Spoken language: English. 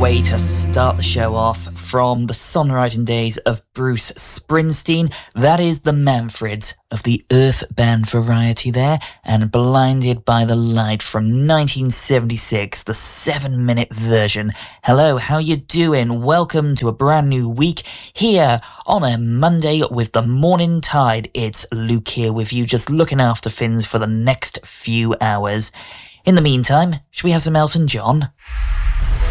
way to start the show off from the songwriting days of Bruce Springsteen. That is the Manfreds of the Earth Band variety there, and Blinded by the Light from 1976, the 7-minute version. Hello, how you doing? Welcome to a brand new week here on a Monday with the Morning Tide. It's Luke here with you, just looking after things for the next few hours. In the meantime, should we have some Elton John?